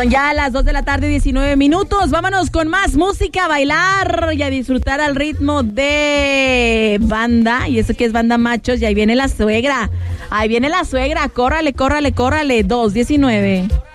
Son ya las 2 de la tarde, 19 minutos. Vámonos con más música, a bailar y a disfrutar al ritmo de banda. Y eso que es Banda Machos. Y ahí viene la suegra. Ahí viene la suegra. Córrale, córrale, córrale. 2:19.